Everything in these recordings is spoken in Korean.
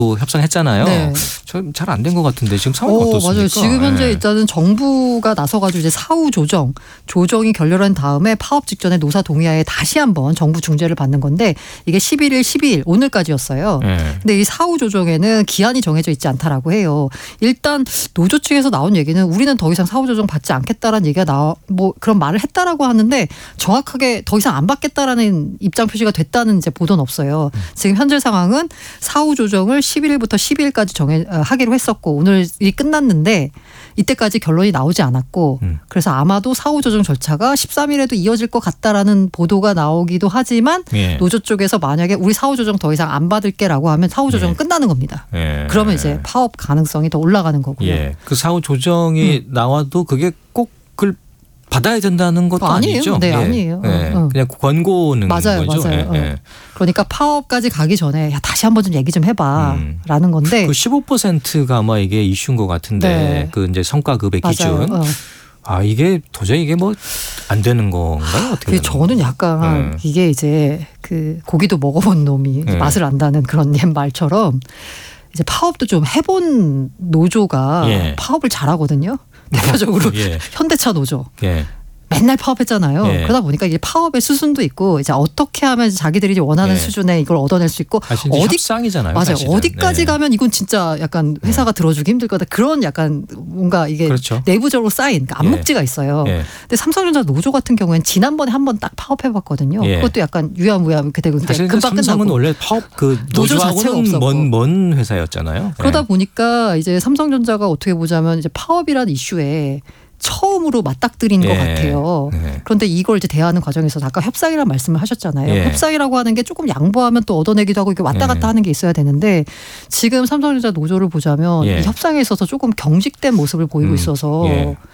협상했잖아요. 네. 잘 안 된 것 같은데 지금 상황이 어떻습니까? 맞아요. 지금 현재 네. 일단은 정부가 나서가지고 이제 사후 조정이 결렬한 다음에 파업 직전에 노사 동의하에 다시 한번 정부 중재를 받는 건데 이게 11일, 12일 오늘까지였어요. 네. 근데 이 사후 조정에는 기한이 정해져 있지 않다라고 해요. 일단 노조 측에서 나온 얘기는 우리는 더 이상 사후 조정 받지 않겠다라는 얘기가 그런 말을 했다라고 하는데 정확하게 더 이상 안 받겠다라는 입장 표시가 됐다는 이제 보도는 없어요. 지금 현재 상황은 사후 조정을 11일부터 12일까지 하기로 했었고 오늘이 끝났는데 이때까지 결론이 나오지 않았고 그래서 아마도 사후 조정 절차가 13일에도 이어질 것 같다라는 보도가 나오기도 하지만 예. 노조 쪽에서 만약에 우리 사후 조정 더 이상 안 받을게라고 하면 사후 조정은 예. 끝나는 겁니다. 예. 그러면 이제 파업 가능성이 더 올라가는 거고요. 예. 그 사후 조정이 나와도 그게 꼭 그걸 받아야 된다는 것도 아니에요. 아니죠. 네, 예. 아니에요. 예. 그냥 권고는 맞아요, 거죠. 맞아요. 예. 예. 그러니까 파업까지 가기 전에 야, 다시 한번 좀 얘기 좀 해봐라는 건데. 그 15%가 아마 이게 이슈인 것 같은데 네. 그 이제 성과급의 맞아요. 기준. 이게 도저히 이게 뭐 안 되는 건가요? 어떻게 되는 저는 약간 이게 이제 그 고기도 먹어본 놈이 맛을 안다는 그런 옛 말처럼 이제 파업도 좀 해본 노조가 파업을 잘하거든요. 대표적으로 현대차 노조. 맨날 파업했잖아요. 그러다 보니까 이게 파업의 수순도 있고 이제 어떻게 하면 자기들이 원하는 수준에 이걸 얻어낼 수 있고 협상이잖아요. 맞아요. 사실은. 어디까지 가면 이건 진짜 약간 회사가 들어주기 힘들 거다. 그런 약간 뭔가 이게 그렇죠. 내부적으로 쌓인 암묵지가 있어요. 근데 삼성전자 노조 같은 경우에는 지난번에 한번 딱 파업해봤거든요. 그것도 약간 유야무야 이렇게 되고 사실 금방 삼성은 끝나고. 원래 파업 노조 자체가 없었고 먼 회사였잖아요. 그러다 보니까 이제 삼성전자가 어떻게 보자면 이제 파업이라는 이슈에 처음으로 맞닥뜨린 것 같아요. 그런데 이걸 이제 대하는 과정에서 아까 협상이라는 말씀을 하셨잖아요. 협상이라고 하는 게 조금 양보하면 또 얻어내기도 하고 이렇게 왔다 갔다 하는 게 있어야 되는데 지금 삼성전자 노조를 보자면 이 협상에 있어서 조금 경직된 모습을 보이고 있어서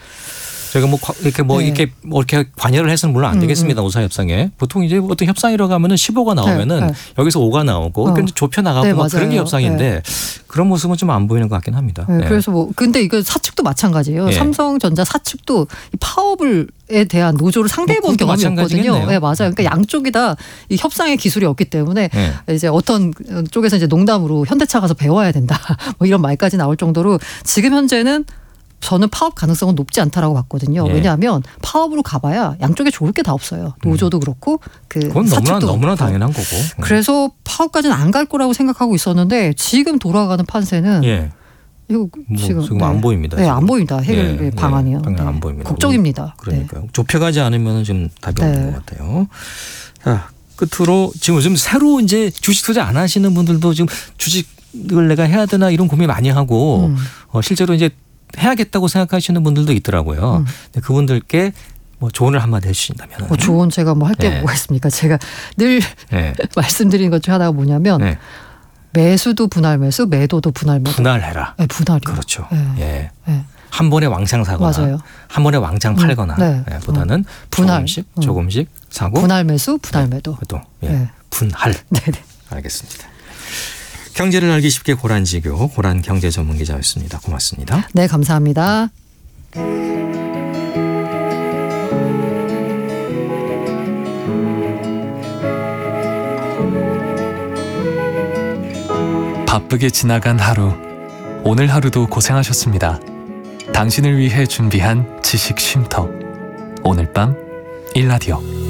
저희가 이렇게 관여를 해서는 물론 안 되겠습니다. 노사 협상에 보통 이제 어떤 협상이라고 하면은 15가 나오면은 여기서 5가 나오고 좁혀 나가고 그런 게 협상인데 그런 모습은 좀 안 보이는 것 같긴 합니다. 그래서 근데 이거 사측도 마찬가지예요. 삼성전자 사측도 이 파업에 대한 노조를 상대해 본 경험이 없거든요. 네, 맞아요. 그러니까 양쪽이 다 이 협상의 기술이 없기 때문에 이제 어떤 쪽에서 이제 농담으로 현대차 가서 배워야 된다. 뭐 이런 말까지 나올 정도로 지금 현재는 저는 파업 가능성은 높지 않다라고 봤거든요. 왜냐하면 파업으로 가봐야 양쪽에 좋을 게 다 없어요. 노조도 그렇고 그건 사측도 너무나 당연한 거고. 그래서 파업까지는 안 갈 거라고 생각하고 있었는데 지금 돌아가는 판세는 이거 지금 안 보입니다. 네, 안 보입니다. 해결 방안이요. 안 보입니다. 걱정입니다. 그러니까요. 좁혀가지 않으면 좀 답이 없는 것 같아요. 자, 끝으로 지금 요즘 새로 이제 주식 투자 안 하시는 분들도 지금 주식을 내가 해야 되나 이런 고민 많이 하고 실제로 이제 해야겠다고 생각하시는 분들도 있더라고요. 근데 그분들께 뭐 조언을 한마디 해주신다면. 조언 제가 뭐 할 게 뭐가 있습니까? 제가 늘 말씀드리는 것 중 하나가 뭐냐면 매수도 분할 매수, 매도도 분할 매도. 분할해라. 네, 분할이요. 그렇죠. 한 번에 왕창 사거나 맞아요. 한 번에 왕창 팔거나 보다는 분할. 조금씩 사고. 분할 매수, 분할 매도. 분할. 네네. 알겠습니다. 경제를 알기 쉽게 고란지교 고란 경제 전문 기자였습니다. 고맙습니다. 네, 감사합니다. 바쁘게 지나간 하루, 오늘 하루도 고생하셨습니다. 당신을 위해 준비한 지식 쉼터, 오늘 밤 일라디오.